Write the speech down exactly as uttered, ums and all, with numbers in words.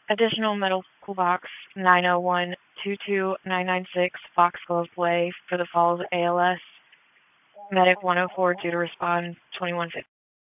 Additional medical box nine oh one two two nine nine six Foxglove Way for the Falls A L S. Medic one oh four due to respond twenty-one fifty.